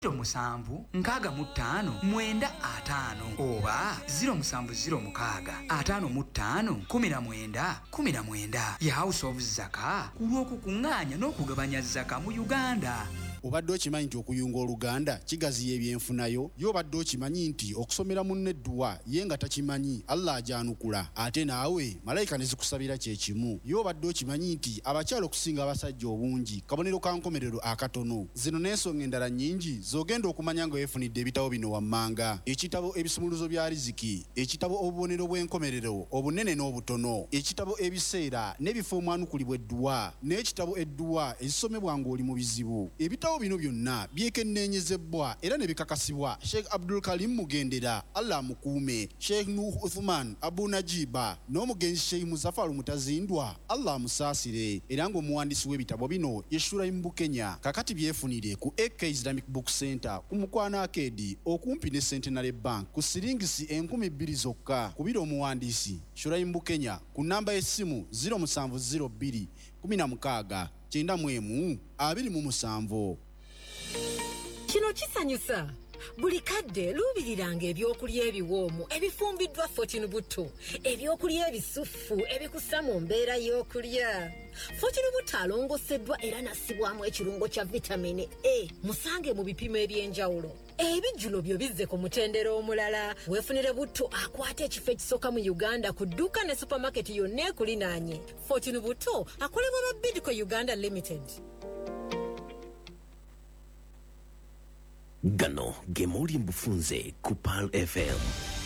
musanvu nkaaga mu ttaano 9 5 oba 0706 55 19 19 ya House of Zaka ku lw'okukuŋŋaanya n'okugabanya zaka mu Uganda. Obadde okimanyi nti okuyunga oluganda kigaziya ebyenfunayo? Y'obadde okimanyi nti okusomera munne edduwa ye nga takimanyi Allah ajanukula ate naawe malayika ne zikusabira kye kimu? Y'obadde okimanyi nti abakyala okusinga abasajja obungi kabonero ka nkomerero akatono? Zino n'ensonga endala nnyingi z'ogenda okumanya nga weefunidde ebitabo bino wammanga: ekitabo ebisumuluzo bya riziki, ekitabo obubonero bw'enkomerero obunene n'obutono, ekitabo ebiseera n'ebifo omwanukulibwa edduwa, n'ekitabo edduwa ezisomebwa ng'oli mu bizibu. Ebitabo bino byonna byekenneenyezebwa era ne bikakasibwa Sheikh Abdul Karim Mugendera, Allah amukuume, Sheikh Nuh Uthman Abu Najiba n'omugenzi Sheikh Muzaffar Mutazindwa, Allah amusaasire, era ng'omuwandiisi w'ebitabo bino ye Shuraim Bukenya. Kakati byefunire ku AK Islamic Book Center ku Mukwana Arcade okumpi ne Centenary Bank ku siringisi 2000 zokka. Kubira omuwandiisi Shuraim Bukenya ku namba y'essimu 0702 16 91 Kino kisanyusa. Buli kadde luubiriranga ebyokulya ebiwoomu ebifumbiddwa Fortune Buto, ebyokulya ebisufu ebikussa mu mbeera y'okulya. Fortune Buto alongoseddwa era nassibwamu ekirungo kya vitamini A. Musange mu bipimo eby'enjawulo. Ebijjulo byo bizze ku mutendera omulala. Weefunire Buto akwata ekifo ekisooka mu Uganda ku dduuka ne supermarket yonna ekulinaanye. Fortune Buto akolebwa ba Bidco Uganda Limited. Gano gemuli mbufunze ku Pal FM.